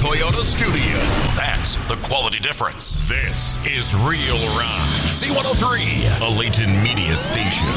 Toyota studio. That's the quality difference. This is Real Rock. C103, a Leighton Media station.